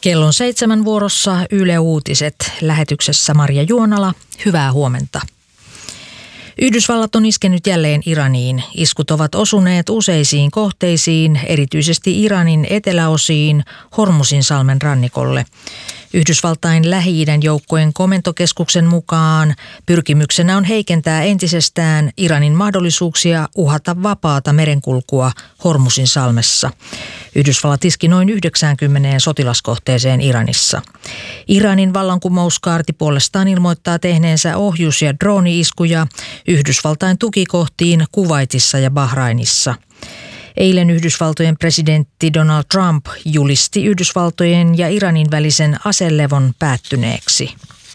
Kello on 7 vuorossa Yle Uutiset. Lähetyksessä Marja Juonala. Hyvää huomenta. Yhdysvallat on iskenyt jälleen Iraniin. Iskut ovat osuneet useisiin kohteisiin, erityisesti Iranin eteläosiin Hormuzinsalmen rannikolle. Yhdysvaltain Lähi-idän joukkojen komentokeskuksen mukaan pyrkimyksenä on heikentää entisestään Iranin mahdollisuuksia uhata vapaata merenkulkua Hormuzinsalmessa. Yhdysvallat iski noin 90 sotilaskohteeseen Iranissa. Iranin vallankumouskaarti puolestaan ilmoittaa tehneensä ohjus- ja drooni-iskuja Yhdysvaltain tukikohtiin Kuwaitissa ja Bahrainissa. Eilen Yhdysvaltojen presidentti Donald Trump julisti Yhdysvaltojen ja Iranin välisen aselevon päättyneeksi.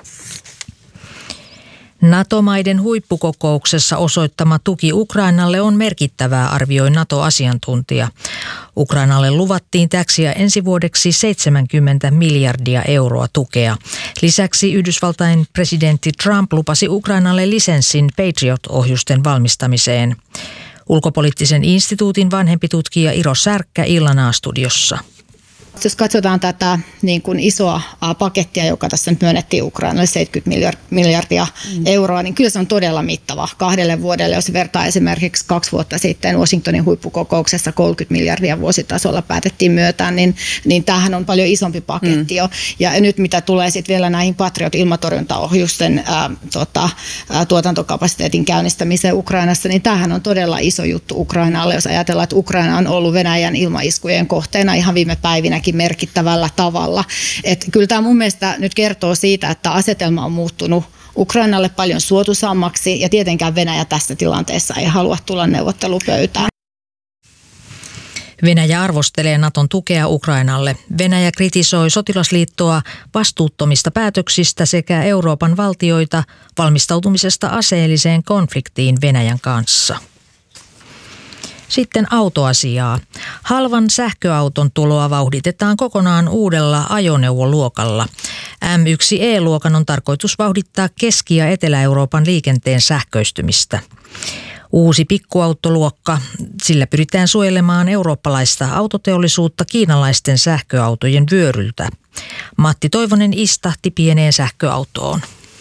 NATO-maiden huippukokouksessa osoittama tuki Ukrainalle on merkittävää, arvioi NATO-asiantuntija. Ukrainalle luvattiin täksi ja ensi vuodeksi 70 miljardia euroa tukea. Lisäksi Yhdysvaltain presidentti Trump lupasi Ukrainalle lisenssin Patriot-ohjusten valmistamiseen. Ulkopoliittisen instituutin vanhempi tutkija Iro Särkkä Illan A-studiossa. Jos katsotaan tätä niin kuin isoa pakettia, joka tässä nyt myönnettiin Ukrainalle 70 miljardia euroa, niin kyllä se on todella mittava 2 vuodelle. Jos vertaa esimerkiksi 2 vuotta sitten Washingtonin huippukokouksessa 30 miljardia vuositasolla päätettiin myöntää, niin tämähän on paljon isompi paketti jo. Ja nyt mitä tulee sitten vielä näihin Patriot-ilmatorjuntaohjusten tuotantokapasiteetin käynnistämiseen Ukrainassa, niin tämähän on todella iso juttu Ukrainalle, jos ajatellaan, että Ukraina on ollut Venäjän ilmaiskujen kohteena ihan viime päivinä merkittävällä tavalla. Että kyllä tämä mun mielestä nyt kertoo siitä, että asetelma on muuttunut Ukrainalle paljon suotuisammaksi ja tietenkään Venäjä tässä tilanteessa ei halua tulla neuvottelupöytään. Venäjä arvostelee Naton tukea Ukrainalle. Venäjä kritisoi sotilasliittoa vastuuttomista päätöksistä sekä Euroopan valtioita valmistautumisesta aseelliseen konfliktiin Venäjän kanssa. Sitten autoasiaa. Halvan sähköauton tuloa vauhditetaan kokonaan uudella ajoneuvoluokalla. M1E-luokan on tarkoitus vauhdittaa Keski- ja Etelä-Euroopan liikenteen sähköistymistä. Uusi pikkuautoluokka, sillä pyritään suojelemaan eurooppalaista autoteollisuutta kiinalaisten sähköautojen vyöryltä. Matti Toivonen istahti pieneen sähköautoon.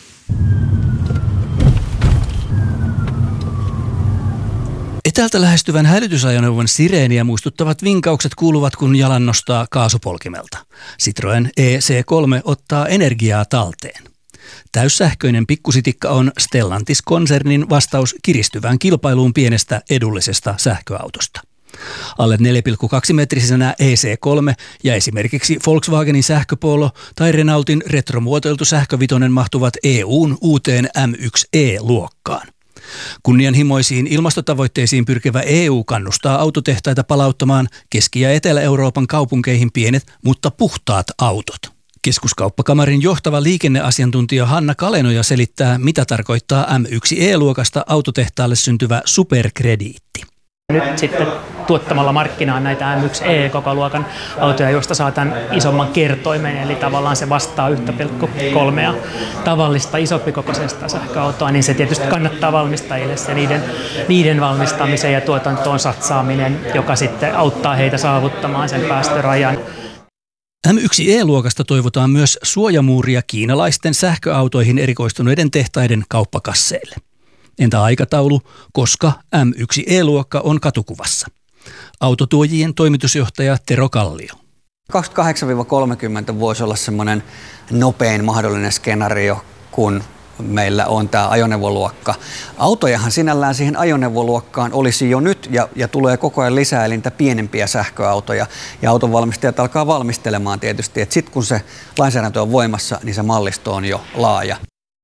Etäältä lähestyvän hälytysajoneuvon sireeniä muistuttavat vinkaukset kuuluvat, kun jalan nostaa kaasupolkimelta. Citroën EC3 ottaa energiaa talteen. Täyssähköinen pikkusitikka on Stellantis-konsernin vastaus kiristyvään kilpailuun pienestä edullisesta sähköautosta. Alle 4,2-metrisenä EC3 ja esimerkiksi Volkswagenin sähköpolo tai Renaultin retromuotoiltu sähkövitonen mahtuvat EU:n uuteen M1E-luokkaan. Kunnianhimoisiin ilmastotavoitteisiin pyrkivä EU kannustaa autotehtaita palauttamaan Keski- ja Etelä-Euroopan kaupunkeihin pienet, mutta puhtaat autot. Keskuskauppakamarin johtava liikenneasiantuntija Hanna Kalenoja selittää, mitä tarkoittaa M1E-luokasta autotehtaalle syntyvä superkrediitti. Nyt sitten tuottamalla markkinaan näitä M1E-kokoluokan autoja, joista saa tämän isomman kertoimen, eli tavallaan se vastaa 1,3 tavallista isompikokoisesta sähköautoa, niin se tietysti kannattaa valmistajille se niiden valmistamiseen ja tuotantoon satsaaminen, joka sitten auttaa heitä saavuttamaan sen päästörajan. M1E-luokasta toivotaan myös suojamuuria kiinalaisten sähköautoihin erikoistuneiden tehtaiden kauppakasseille. Entä aikataulu, koska M1E-luokka on katukuvassa? Autotuojien toimitusjohtaja Tero Kallio. 28-30 voisi olla semmoinen nopein mahdollinen skenaario, kun meillä on tämä ajoneuvoluokka. Autojahan sinällään siihen ajoneuvoluokkaan olisi jo nyt ja tulee koko ajan lisää, eli niitä pienempiä sähköautoja. Ja autonvalmistajat alkaa valmistelemaan tietysti, että sitten kun se lainsäädäntö on voimassa, niin se mallisto on jo laaja.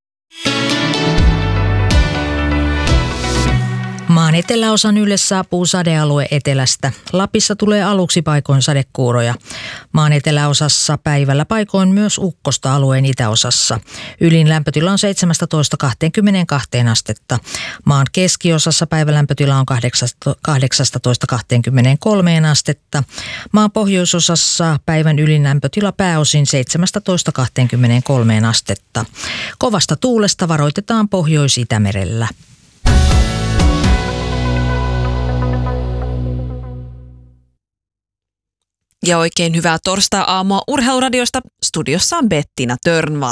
Maan eteläosan ylle saapuu sadealue etelästä. Lapissa tulee aluksi paikoin sadekuuroja. Maan eteläosassa päivällä paikoin myös ukkosta alueen itäosassa. Ylin lämpötila on 17-22 astetta. Maan keskiosassa päivälämpötila on 18-23 astetta. Maan pohjoisosassa päivän ylin lämpötila pääosin 17-23 astetta. Kovasta tuulesta varoitetaan Pohjois-Itämerellä. Ja oikein hyvää torstai-aamua Urheiluradiosta. Studiossa on Bettina Törnvall.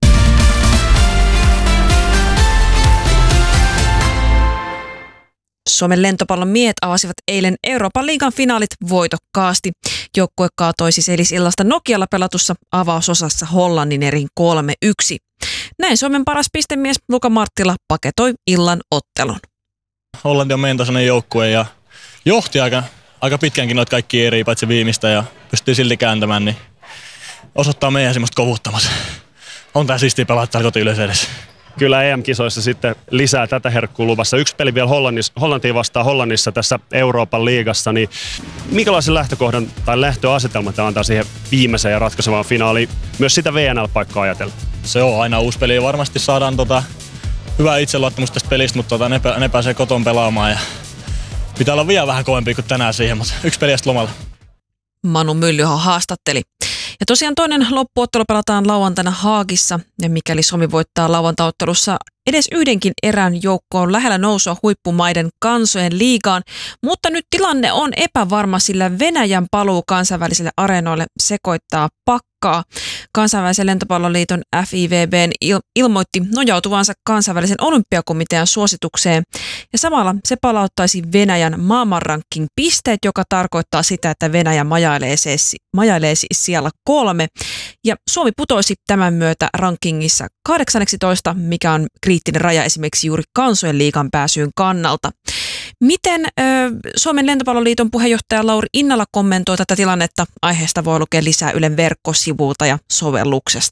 Suomen lentopallon miehet avasivat eilen Euroopan liigan finaalit voitokkaasti. Joukkue kaatoi siis eilisillasta Nokialla pelatussa avausosassa Hollannin erin 3-1. Näin Suomen paras pistemies Luka Marttila paketoi illan ottelun. Hollanti on meidän tasoinen joukkue ja johti aika pitkänkin noita kaikki eri paitsi viimeistä ja pystyy silti kääntämään, niin osoittaa meidän semmoista kovuttamat. On tää siistiä pelata täällä kotiyleisö edessä. Kyllä EM-kisoissa sitten lisää tätä herkkuu luvassa. Yksi peli vielä Hollantiin vastaan Hollannissa tässä Euroopan liigassa. Niin minkälaisen lähtökohdan tai lähtöasetelman tämä antaa siihen viimeiseen ja ratkaisevaan finaaliin? Myös sitä VNL-paikkaa ajatella. Se on aina uusi peli ja varmasti saadaan hyvää itseluottamusta tästä pelistä, mutta ne pääsee koton pelaamaan. Ja pitää olla vielä vähän kovempi kuin tänään siihen, mutta yksi peli lomalla. Manu Myllyho haastatteli. Ja tosiaan toinen loppuottelu pelataan lauantaina Haagissa, ja mikäli Suomi voittaa lauantaottelussa edes yhdenkin erän, joukko on lähellä nousua huippumaiden kansojen liigaan, mutta nyt tilanne on epävarma, sillä Venäjän paluu kansainvälisille areenoille sekoittaa pakkaa. Kansainvälisen lentopalloliiton FIVB ilmoitti nojautuvansa kansainvälisen olympiakomitean suositukseen, ja samalla se palauttaisi Venäjän maailmanranking pisteet, joka tarkoittaa sitä, että Venäjä majailee siis siellä 3, ja Suomi putoisi tämän myötä rankingissa 18, mikä on kriittinen raja esimerkiksi juuri kansojen liigan pääsyyn kannalta. Miten Suomen lentopalloliiton puheenjohtaja Lauri Innala kommentoi tätä tilannetta? Aiheesta voi lukea lisää Ylen verkkosivulta ja sovelluksesta.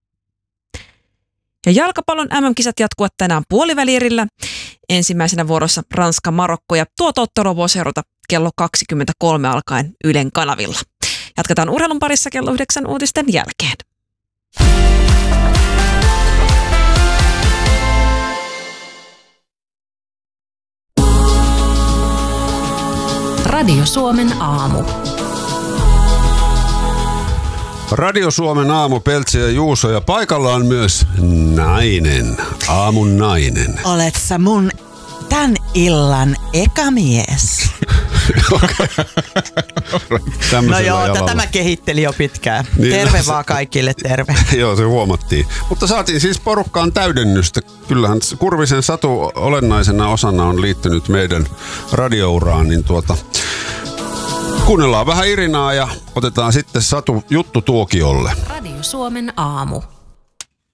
Ja jalkapallon MM-kisat jatkuvat tänään puolivälierillä. Ensimmäisenä vuorossa Ranska-Marokko ja tuota ottelua voi seurata kello 23 alkaen Ylen kanavilla. Jatketaan urheilun parissa kello 9 uutisten jälkeen. Radio Suomen aamu. Radio Suomen aamu, Peltsi ja Juuso, ja paikalla on myös nainen, aamun nainen. Olet sä mun tän illan eka mies. No joo, tätä mä kehittelin jo pitkään. Niin, terve vaan kaikille, terve. Joo, se huomattiin. Mutta saatiin siis porukkaan täydennystä. Kyllähän Kurvisen Satu olennaisena osana on liittynyt meidän radiouraan, niin kuunnellaan vähän Irinaa ja otetaan sitten Satu juttu tuokiolle. Radio Suomen aamu.